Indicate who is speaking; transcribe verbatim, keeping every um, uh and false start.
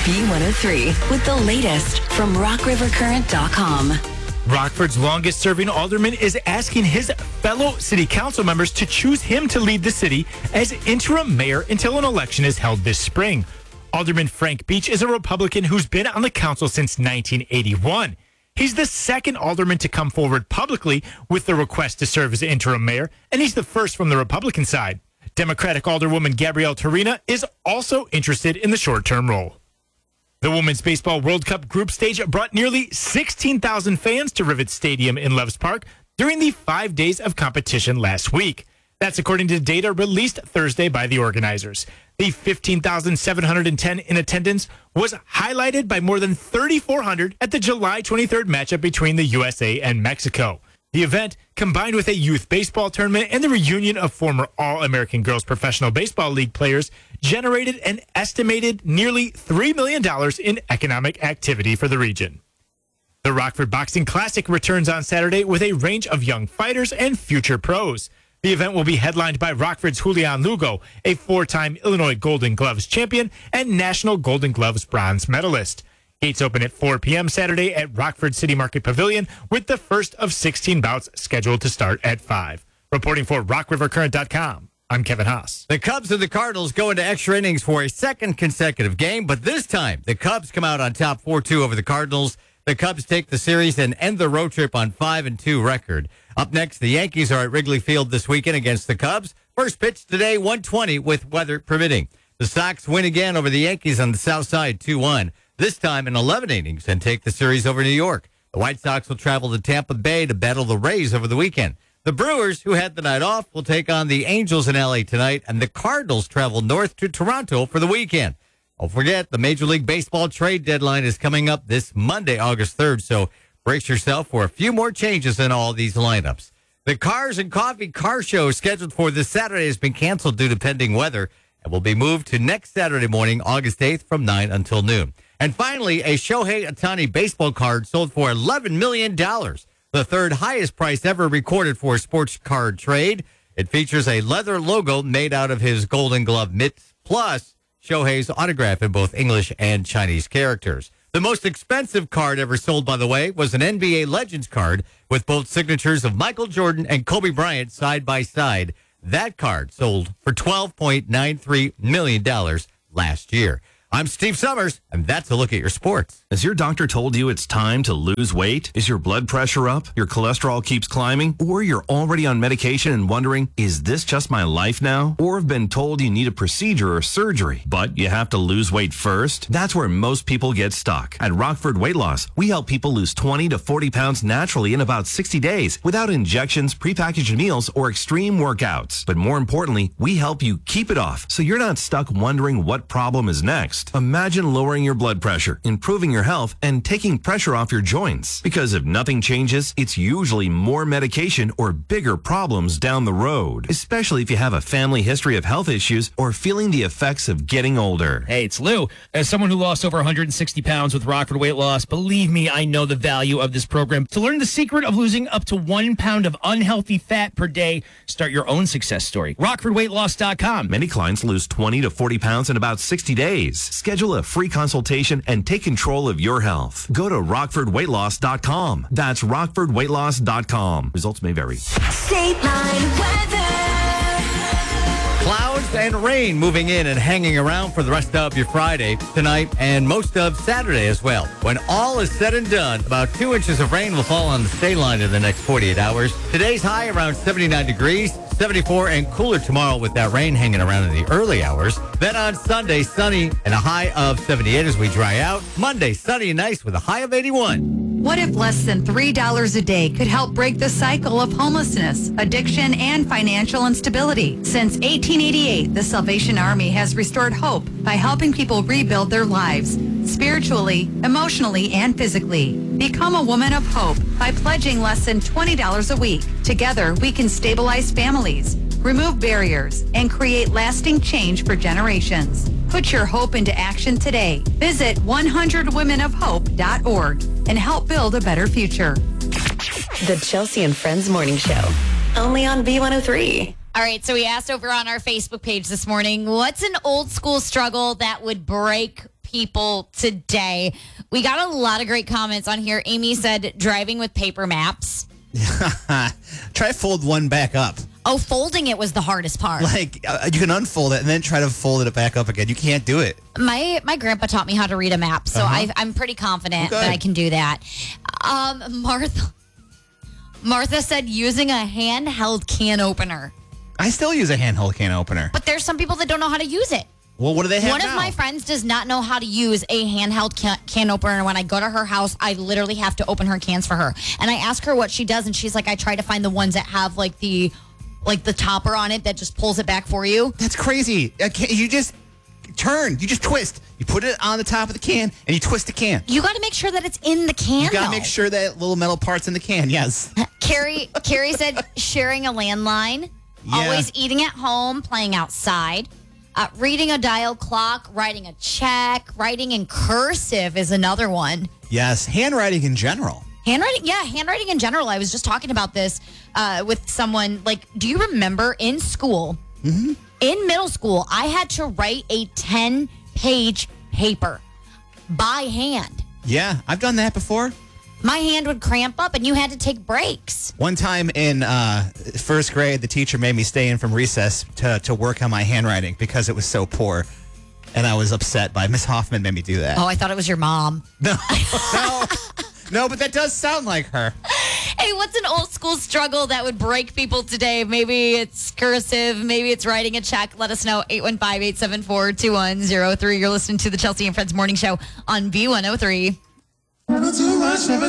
Speaker 1: B one oh three with the latest from rock river current dot com.
Speaker 2: Rockford's longest-serving alderman is asking his fellow city council members to choose him to lead the city as interim mayor until an election is held this spring. Alderman Frank Beach is a Republican who's been on the council since nineteen eighty-one. He's the second alderman to come forward publicly with the request to serve as interim mayor, and he's the first from the Republican side. Democratic Alderwoman Gabrielle Torina is also interested in the short-term role. The Women's Baseball World Cup group stage brought nearly sixteen thousand fans to Rivet Stadium in Loves Park during the five days of competition last week. That's according to data released Thursday by the organizers. The fifteen thousand seven hundred ten in attendance was highlighted by more than three thousand four hundred at the July twenty-third matchup between the U S A and Mexico. The event, combined with a youth baseball tournament and the reunion of former All-American Girls Professional Baseball League players, generated an estimated nearly three million dollars in economic activity for the region. The Rockford Boxing Classic returns on Saturday with a range of young fighters and future pros. The event will be headlined by Rockford's Julian Lugo, a four-time Illinois Golden Gloves champion and National Golden Gloves bronze medalist. Gates open at four p.m. Saturday at Rockford City Market Pavilion, with the first of sixteen bouts scheduled to start at five. Reporting for rock river current dot com, I'm Kevin Haas.
Speaker 3: The Cubs and the Cardinals go into extra innings for a second consecutive game, but this time the Cubs come out on top four two over the Cardinals. The Cubs take the series and end the road trip on five and two record. Up next, the Yankees are at Wrigley Field this weekend against the Cubs. First pitch today, one twenty with weather permitting. The Sox win again over the Yankees on the south side, two one. This time in eleven innings, and take the series over New York. The White Sox will travel to Tampa Bay to battle the Rays over the weekend. The Brewers, who had the night off, will take on the Angels in L A tonight, and the Cardinals travel north to Toronto for the weekend. Don't forget, the Major League Baseball trade deadline is coming up this Monday, August third, so brace yourself for a few more changes in all these lineups. The Cars and Coffee Car Show scheduled for this Saturday has been canceled due to pending weather and will be moved to next Saturday morning, August eighth, from nine until noon. And finally, a Shohei Ohtani baseball card sold for eleven million dollars, the third highest price ever recorded for a sports card trade. It features a leather logo made out of his Golden Glove mitts, plus Shohei's autograph in both English and Chinese characters. The most expensive card ever sold, by the way, was an N B A Legends card with both signatures of Michael Jordan and Kobe Bryant side by side. That card sold for twelve point nine three million dollars last year. I'm Steve Summers, and that's a look at your sports.
Speaker 4: Has your doctor told you it's time to lose weight? Is your blood pressure up? Your cholesterol keeps climbing? Or you're already on medication and wondering, is this just my life now? Or have been told you need a procedure or surgery, but you have to lose weight first? That's where most people get stuck. At Rockford Weight Loss, we help people lose twenty to forty pounds naturally in about sixty days without injections, prepackaged meals, or extreme workouts. But more importantly, we help you keep it off so you're not stuck wondering what problem is next. Imagine lowering your blood pressure, improving your health, and taking pressure off your joints. Because if nothing changes, it's usually more medication or bigger problems down the road, especially if you have a family history of health issues or feeling the effects of getting older.
Speaker 5: Hey, it's Lou. As someone who lost over one hundred sixty pounds with Rockford Weight Loss, believe me, I know the value of this program. To learn the secret of losing up to one pound of unhealthy fat per day, start your own success story. rockford weight loss dot com.
Speaker 4: Many clients lose twenty to forty pounds in about sixty days. Schedule a free consultation and take control of your health. Go to rockford weight loss dot com. That's rockford weight loss dot com. Results may vary.
Speaker 1: State Line weather.
Speaker 3: Clouds and rain moving in and hanging around for the rest of your Friday, tonight, and most of Saturday as well. When all is said and done, about two inches of rain will fall on the state line in the next forty-eight hours. Today's high around seventy-nine degrees. seventy-four and cooler tomorrow with that rain hanging around in the early hours. Then on Sunday, sunny and a high of seventy-eight as we dry out. Monday, sunny and nice with a high of eighty-one.
Speaker 6: What if less than three dollars a day could help break the cycle of homelessness, addiction, and financial instability? Since eighteen eighty-eight, the Salvation Army has restored hope by helping people rebuild their lives, spiritually, emotionally, and physically. Become a woman of hope by pledging less than twenty dollars a week. Together, we can stabilize families, remove barriers, and create lasting change for generations. Put your hope into action today. Visit one hundred women of hope dot org and help build a better future.
Speaker 1: The Chelsea and Friends Morning Show, only on B one oh three.
Speaker 7: All right, so we asked over on our Facebook page this morning, what's an old school struggle that would break people today. We got a lot of great comments on here. Amy said driving with paper maps.
Speaker 8: Try to fold one back up.
Speaker 7: Oh, folding it was the hardest part.
Speaker 8: Like, uh, you can unfold it and then try to fold it back up again. You can't do it.
Speaker 7: My my grandpa taught me how to read a map, so
Speaker 8: Uh-huh.
Speaker 7: I, I'm pretty confident
Speaker 8: Okay.
Speaker 7: that I can do that. Um, Martha, Martha said using a handheld can opener.
Speaker 8: I still use a handheld can opener.
Speaker 7: But there's some people that don't know how to use it.
Speaker 8: Well, what do they have
Speaker 7: One
Speaker 8: now?
Speaker 7: of my friends does not know how to use a handheld can, can opener. When I go to her house, I literally have to open her cans for her. And I ask her what she does, and she's like, I try to find the ones that have like the like the topper on it that just pulls it back for you.
Speaker 8: That's crazy. A can- You just turn. You just twist. You put it on the top of the can, and you twist the can.
Speaker 7: You got to make sure that it's in the can.
Speaker 8: You got to
Speaker 7: though.
Speaker 8: make sure that little metal part's in the can. Yes.
Speaker 7: Carrie, Carrie said sharing a landline,
Speaker 8: Yeah.
Speaker 7: always eating at home, playing outside, uh, reading a dial clock, writing a check, writing in cursive is another one.
Speaker 8: Yes. Handwriting in general.
Speaker 7: Handwriting, yeah, handwriting in general. I was just talking about this uh, with someone. Like, do you remember in school,
Speaker 8: Mm-hmm.
Speaker 7: in middle school, I had to write a ten-page paper by hand.
Speaker 8: Yeah, I've done that before.
Speaker 7: My hand would cramp up, and you had to take breaks.
Speaker 8: One time in uh, first grade, the teacher made me stay in from recess to, to work on my handwriting because it was so poor. And I was upset by Miss Hoffman made me do that.
Speaker 7: Oh, I thought it was your mom.
Speaker 8: No, no, no, but that does sound like her.
Speaker 7: Hey, what's an old school struggle that would break people today? Maybe it's cursive. Maybe it's writing a check. Let us know. eight one five, eight seven four, two one zero three. You're listening to the Chelsea and Friends Morning Show on B one oh three.
Speaker 9: Never too much, never